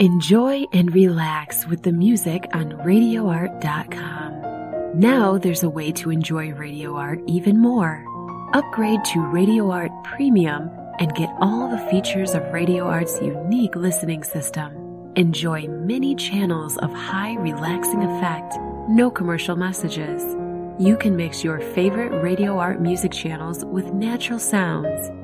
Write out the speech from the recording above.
Enjoy and relax with the music on RadioArt.com. Now there's a way to enjoy Radio Art even more. Upgrade to Radio Art Premium and get all the features of Radio Art's unique listening system. Enjoy many channels of high relaxing effect, no commercial messages. You can mix your favorite Radio Art music channels with natural sounds